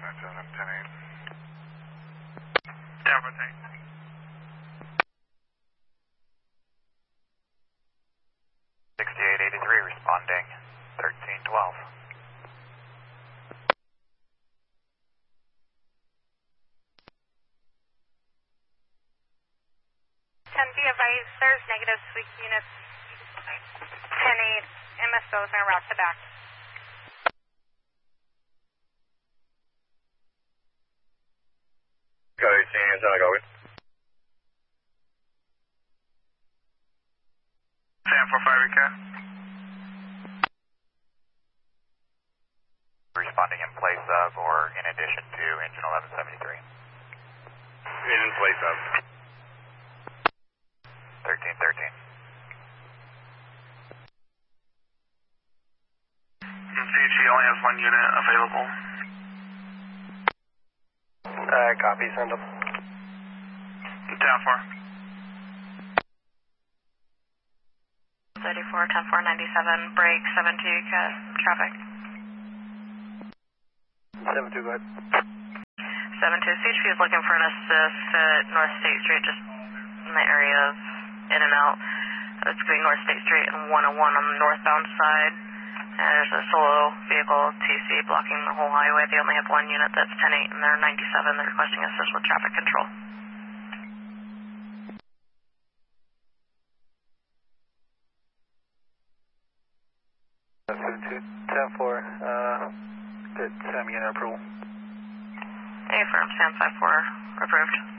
Tampa tank. 6883 responding 1312. 10 be advised, there's negative sweep units. 10-8, MSO is going to route to back. Got 18 units on a go. Sam 45 recap. Responding in place of or in addition to engine 1173. In place of. 1313. CHE only has one unit available. Copy, send them. Down 4. 34, 10 4, 97, break 72, traffic. 72, go ahead. 72, CHP is looking for an assist at North State Street, just in the area of in and out. It's going to be North State Street and 101 on the northbound side. And there's a solo vehicle, TC, blocking the whole highway. They only have one unit that's 10-8 and they're 97. They're requesting assist with traffic control. Ten 4, good, Sam, unit approval. Affirm, Sam 5-4, approved.